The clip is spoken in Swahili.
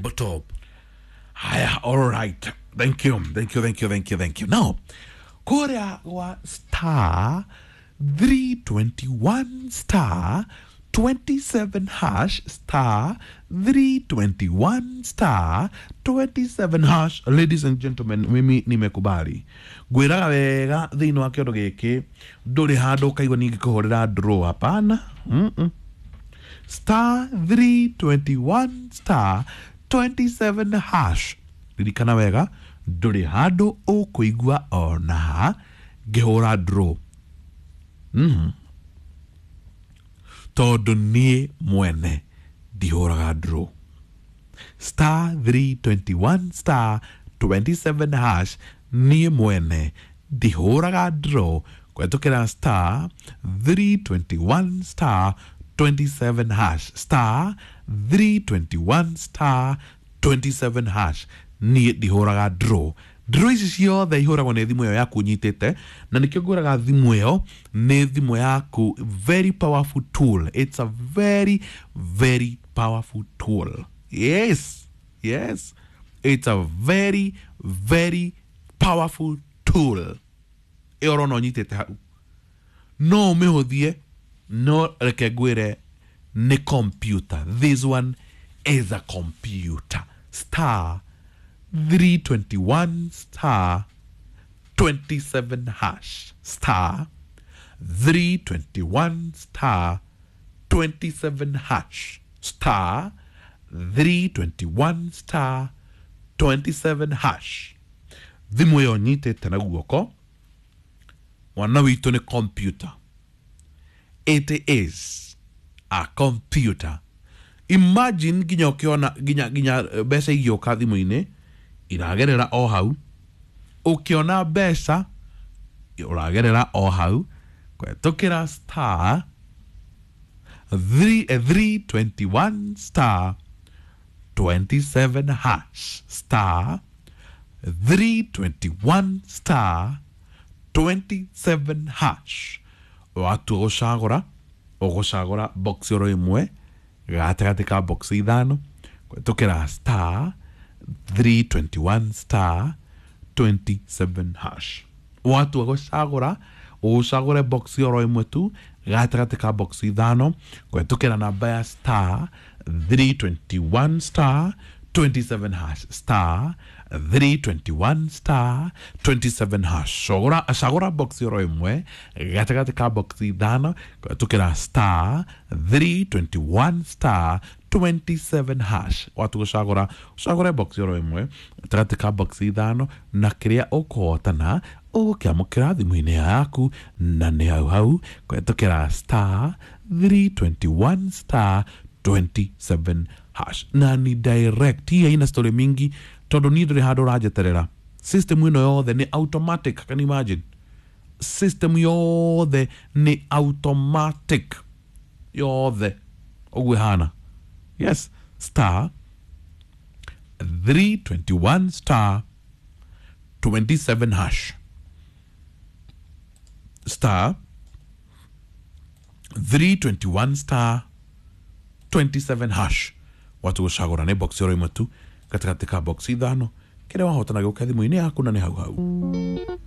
top. Haya, all right. Thank you. Now, Korea wa star 321 star 27 hash star 321 star 27 hash. Ladies and gentlemen, mimi nimekubali. Gwiraga wega thini wa kiondo giki nduri handu kaigwa ningi kuhorera draw hapana. Star 321 star 27 hash. Ririkana wega nduri handu ukuigwa ona ngihura draw. Tondu nie mwene ndihuraga draw. Star 321 star 27 hash nie mwene ndihuraga draw kwetukira star 321 star 27 hash star 321 star 27 hash nie ndihuraga draw. Draw ici ciothe ihuragwo nĩ thimũ ĩyo yaku nyitĩte, na nĩkĩo ngũraga thimũ ĩyo nĩ thimũ yaku. Very powerful tool. It's a very, very powerful tool. Yes. It's a very, very powerful tool. Ĩyo ũrona ũnyitĩte hau. No ũmĩhũthie, no reke ngwĩre nĩ computer. This one is a computer. Star 321 star 27 hash star 321 star 27 hash star 321 star 27 hash. Thimu yo nyitete na guoko wana witu ni computer. It is a computer. Imagine ginya ukiona ginya besa igioka thimu-ini iragerera o hau, ukiona besa uragerera o hau kwetukira star 321 star 27 hash star 321 star 27 hash. Watu ugucagura box yoro imwe gatagati ka box ithano kwetukira star 321 star 27 hash. Watu ugucagure box yoro imwe tu gatagati ka box ithano kwetukira namba ya star 321 star 27 hash star 321 star 27 hash. Shagura box yoro imwe gatagati ka box ithano kwetukira star 321 star 27 hash. Watu ushagura box yoro imwe gatagati ka box ithano na kiria ukohotana ukiamukira thimu-ini yaku na ni hau kwetukira star 321 star 27 hash. Na ni direct. Hii haina story mingi tondu ni ndiri handu rajeterera. System ino yothe ni automatic. Can you imagine? System yothe ni automatic. Yothe ogwe hana. Yes. Star 321 star 27 hash. Star 321 star 27 hash. Watu ushagura ne box yoro imwe tu katikati ka box ithano kiria wahotana guka thimu-ini yaku na ni hau.